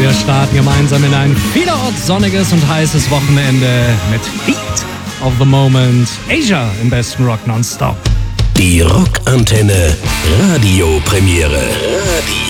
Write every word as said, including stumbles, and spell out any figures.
Wir starten gemeinsam in ein vielerorts sonniges und heißes Wochenende mit Heat of the Moment. Asia im besten Rock nonstop. Die Rockantenne Radio Premiere.